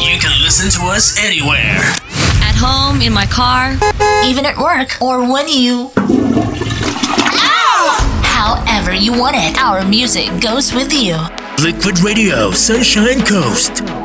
You can listen to us anywhere. At home, in my car, even at work, or when you... However you want it, our music goes with you. Liquid Radio, Sunshine Coast.